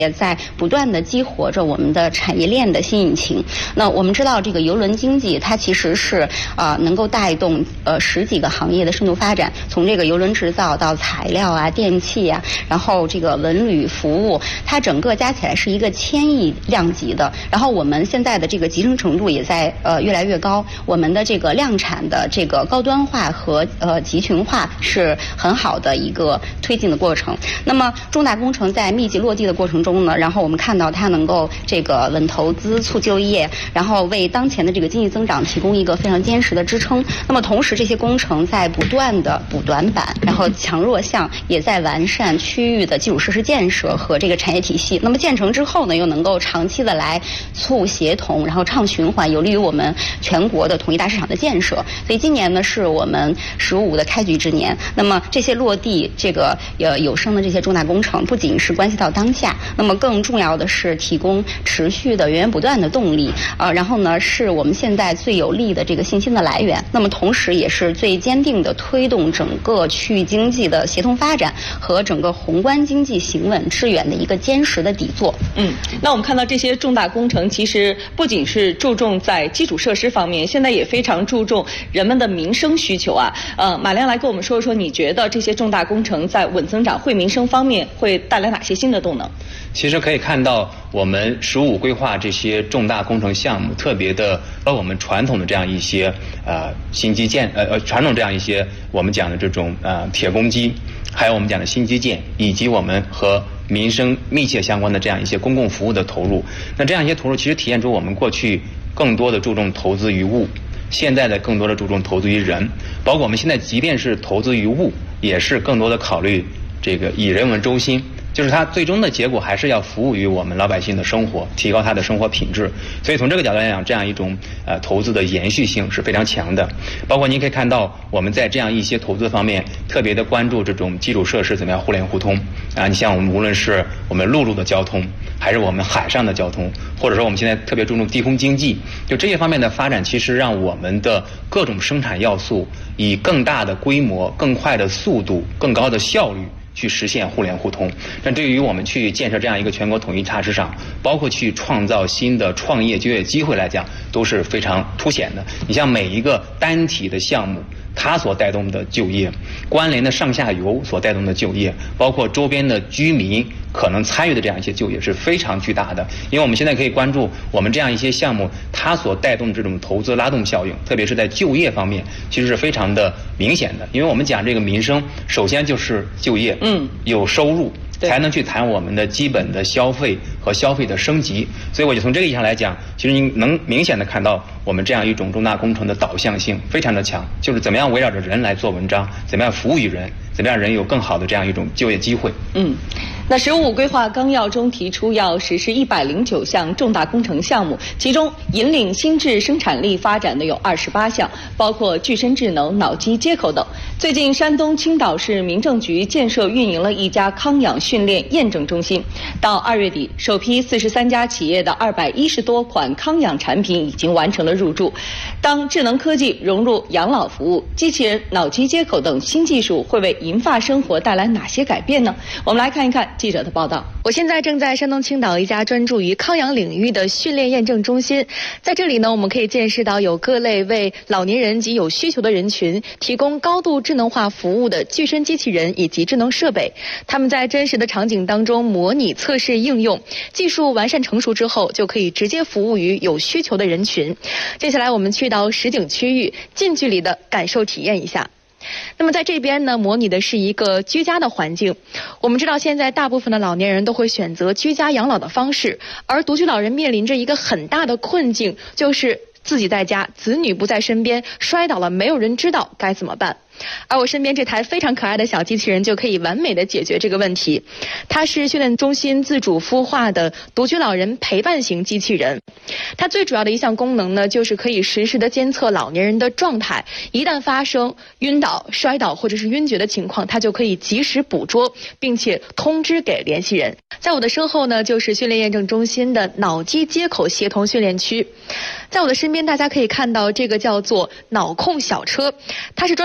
也在不断的激活着我们的产业链的新引擎。那我们知道，这个邮轮经济它其实是能够带动10几个行业的深度发展，从这个邮轮制造到材料啊、电器啊，然后这个文旅服务，它整个加起来是一个1000亿量级的。然后我们现在的这个集成程度也在越来越高，我们的这个量产的这个高端化和集群化是很好的一个推进的过程。那么重大工程在密集落地的过程中呢，然后我们看到它能够这个稳投资、促就业，然后为当前的这个经济增长提供一个非常坚实的支撑。那么同时，这些工程在不断的补短板，然后强弱项，也在完善区域的基础设施建设和这个产业体系。那么建成之后呢，又能够长期的来促协同，然后畅循环，有利于我们全国的统一大市场的建设。所以今年呢，是我们15的开局之年。那么这些落地这个有声的这些重大工程，不仅是关系到当下，那么更重要的是提供持续的源源不断的动力然后呢，是我们现在最有力的这个信心的来源。那么同时也是最坚定的推动整个区域经济的协同发展和整个宏观经济行稳致远的一个坚实的底座。 那我们看到这些重大工程其实不仅是注重在基础设施方面，现在也非常注重人们的民生需求啊。马亮来跟我们说一说，你觉得这些重大工程在稳增长、惠民生方面会带来哪些新的动能？ 其实可以看到，我们15规划这些重大工程项目，特别的我们传统的这样一些新基建传统这样一些我们讲的这种铁公基，还有我们讲的新基建，以及我们和民生密切相关的这样一些公共服务的投入。那这样一些投入其实体现出我们过去更多的注重投资于物，现在的更多的注重投资于人，包括我们现在即便是投资于物，也是更多的考虑这个以人为中心，就是它最终的结果还是要服务于我们老百姓的生活，提高他的生活品质。所以从这个角度来讲，这样一种投资的延续性是非常强的。包括您可以看到，我们在这样一些投资方面特别的关注这种基础设施怎么样互联互通你像我们无论是我们陆路的交通，还是我们海上的交通，或者说我们现在特别注重低空经济，就这些方面的发展，其实让我们的各种生产要素以更大的规模、更快的速度、更高的效率去实现互联互通。那对于我们去建设这样一个全国统一大市场，包括去创造新的创业就业机会来讲，都是非常凸显的。你像每一个单体的项目，它所带动的就业，关联的上下游所带动的就业，包括周边的居民可能参与的这样一些就业是非常巨大的。因为我们现在可以关注我们这样一些项目，它所带动的这种投资拉动效应，特别是在就业方面，其实是非常的明显的。因为我们讲这个民生，首先就是就业，有收入，才能去谈我们的基本的消费和消费的升级。所以我就从这个意义上来讲，其实您能明显的看到我们这样一种重大工程的导向性非常的强，就是怎么样围绕着人来做文章，怎么样服务于人，怎么样人有更好的这样一种就业机会。 那15规划纲要中提出要实施109项重大工程项目，其中引领新质生产力发展的有28项，包括具身智能、脑机接口等。最近，山东青岛市民政局建设运营了一家康养训练验证中心。到2月底，首批43家企业的210多款康养产品已经完成了入驻。当智能科技融入养老服务，机器人、脑机接口等新技术会为银发生活带来哪些改变呢？我们来看一看记者的报道。 我现在正在山东青岛一家专注于康养领域的训练验证中心，在这里呢，我们可以见识到有各类为老年人及有需求的人群提供高度智能化服务的具身机器人以及智能设备，他们在真实的场景当中模拟测试应用，技术完善成熟之后，就可以直接服务于有需求的人群。接下来我们去到实景区域，近距离的感受体验一下。那么在这边呢，模拟的是一个居家的环境。我们知道现在大部分的老年人都会选择居家养老的方式，而独居老人面临着一个很大的困境，就是自己在家，子女不在身边，摔倒了没有人知道该怎么办。而我身边这台非常可爱的小机器人就可以完美的解决这个问题。它是训练中心自主孵化的独居老人陪伴型机器人。它最主要的一项功能呢，就是可以实时的监测老年人的状态，一旦发生晕倒、摔倒或者是晕厥的情况，它就可以及时捕捉，并且通知给联系人。在我的身后呢，就是训练验证中心的脑机接口协同训练区。在我的身边，大家可以看到这个叫做脑控小车，它是专门用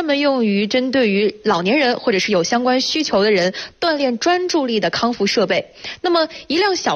于针对于老年人或者是有相关需求的人锻炼专注力的康复设备。那么一辆小